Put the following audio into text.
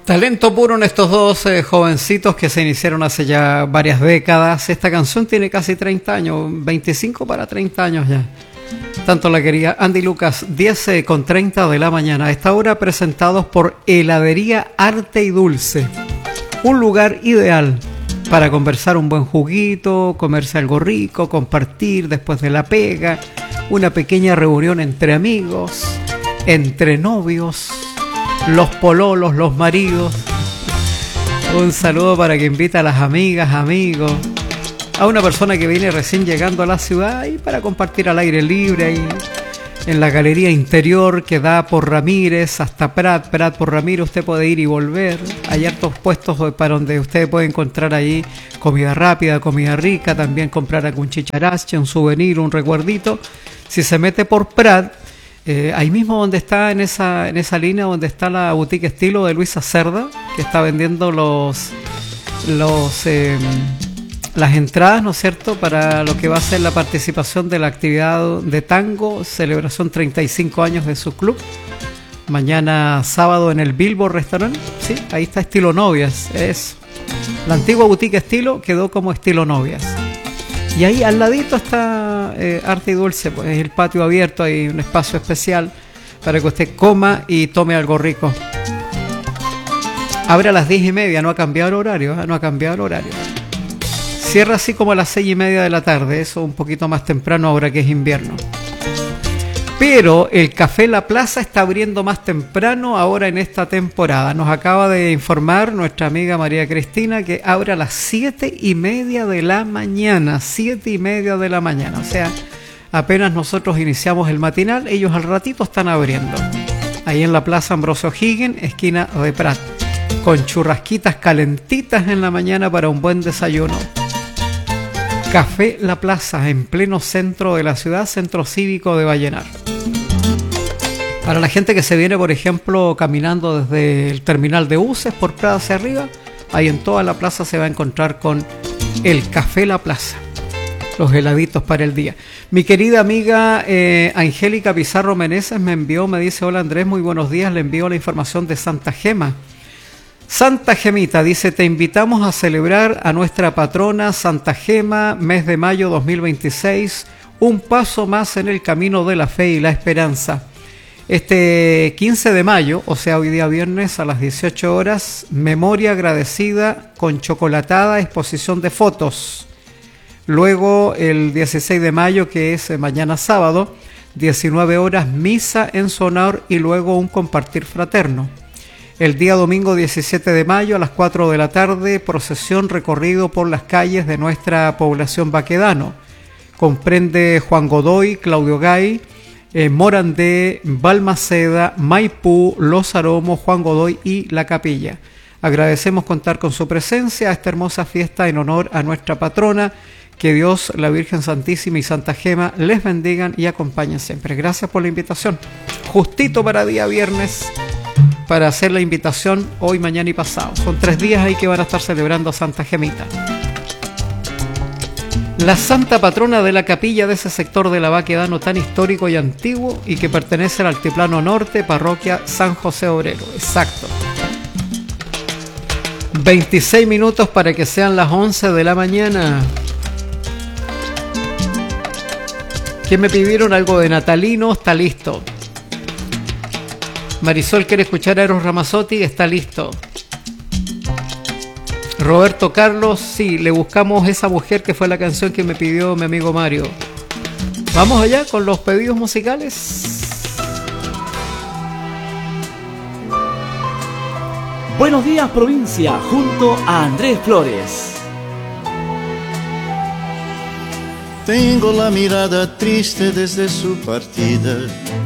Talento puro en estos dos jovencitos que se iniciaron hace ya varias décadas. Esta canción tiene casi 30 años, 25 para 30 años ya. Tanto la quería Andy Lucas, 10:30 de la mañana. A esta hora presentados por Heladería Arte y Dulce. Un lugar ideal para conversar un buen juguito, comerse algo rico, compartir después de la pega, una pequeña reunión entre amigos, entre novios, los pololos, los maridos. Un saludo para que invita a las amigas, amigos, a una persona que viene recién llegando a la ciudad y para compartir al aire libre ahí en la galería interior que da por Ramírez hasta Prat por Ramírez. Usted puede ir y volver. Hay hartos puestos para donde usted puede encontrar ahí comida rápida, comida rica, también comprar algún chicharache, un souvenir, un recuerdito. Si se mete por Prat, ahí mismo donde está en esa línea donde está la boutique estilo de Luisa Cerda, que está vendiendo las entradas, ¿no es cierto?, para lo que va a ser la participación de la actividad de tango, celebración 35 años de su club. Mañana sábado en el Billboard Restaurant, sí, ahí está Estilo Novias, es la antigua boutique estilo, quedó como Estilo Novias. Y ahí al ladito está Arte y Dulce, pues es el patio abierto, hay un espacio especial para que usted coma y tome algo rico. Abre a las 10:30, no ha cambiado el horario, no ha cambiado el horario. Cierra así como a las 6:30 de la tarde, eso un poquito más temprano ahora que es invierno. Pero el Café La Plaza está abriendo más temprano ahora en esta temporada. Nos acaba de informar nuestra amiga María Cristina que abre a las 7:30 de la mañana. 7:30 de la mañana. O sea, apenas nosotros iniciamos el matinal, ellos al ratito están abriendo. Ahí en la Plaza Ambrosio Higgins, esquina de Prat. Con churrasquitas calentitas en la mañana para un buen desayuno. Café La Plaza, en pleno centro de la ciudad, centro cívico de Vallenar. Para la gente que se viene, por ejemplo, caminando desde el terminal de buses por Prada hacia arriba, ahí en toda la plaza se va a encontrar con el Café La Plaza. Los heladitos para el día. Mi querida amiga Angélica Pizarro Meneses me dice: hola Andrés, muy buenos días, le envío la información de Santa Gema. Santa Gemita dice: te invitamos a celebrar a nuestra patrona Santa Gema, mes de mayo 2026, un paso más en el camino de la fe y la esperanza. Este 15 de mayo, o sea hoy día viernes a las 18 horas, memoria agradecida con chocolatada, exposición de fotos. Luego el 16 de mayo, que es mañana sábado, 19 horas, misa en su honor y luego un compartir fraterno. El día domingo 17 de mayo a las 4 de la tarde, procesión recorrido por las calles de nuestra población Baquedano. Comprende Juan Godoy, Claudio Gay, Morandé, Balmaceda, Maipú, Los Aromos, Juan Godoy y La Capilla. Agradecemos contar con su presencia a esta hermosa fiesta en honor a nuestra patrona. Que Dios, la Virgen Santísima y Santa Gema les bendigan y acompañen siempre. Gracias por la invitación. Justito para día viernes, para hacer la invitación hoy, mañana y pasado. Son 3 días ahí que van a estar celebrando a Santa Gemita. La santa patrona de la capilla de ese sector de la Baquedano tan histórico y antiguo y que pertenece al Altiplano Norte, parroquia San José Obrero. Exacto. 26 minutos para que sean las 11 de la mañana. ¿Qué me pidieron? Algo de Natalino, está listo. Marisol quiere escuchar a Eros Ramazzotti, está listo. Roberto Carlos, sí, le buscamos esa mujer que fue la canción que me pidió mi amigo Mario. Vamos allá con los pedidos musicales. Buenos días, provincia, junto a Andrés Flores. Tengo la mirada triste desde su partida.